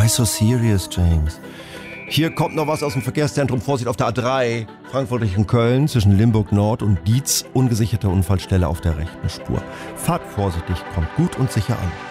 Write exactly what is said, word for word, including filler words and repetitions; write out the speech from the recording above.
so serious, James? Hier kommt noch was aus dem Verkehrszentrum. Vorsicht auf der A drei, Frankfurt Richtung Köln, zwischen Limburg Nord und Dietz. Ungesicherte Unfallstelle auf der rechten Spur. Fahrt vorsichtig, kommt gut und sicher an.